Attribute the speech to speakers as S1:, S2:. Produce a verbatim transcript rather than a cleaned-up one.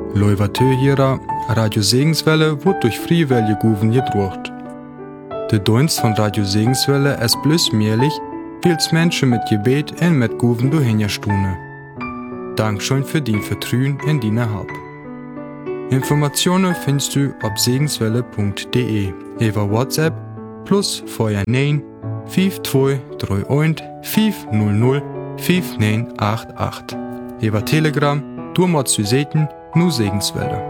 S1: Leuvatö hierer, Radio Segenswelle wird durch Friewelle Guven gedruckt. Der Dienst von Radio Segenswelle ist bloß möglich, weil es Menschen mit Gebet und mit Guven durchhinstune. Dankeschön für dein Vertrauen in deine Hab. Informationen findest du auf segenswelle punkt de über WhatsApp plus vorher neun fünf zwei drei eins fünf null null fünf neun acht acht. Über Telegram, du mal zu sehen, nur Segenswelle.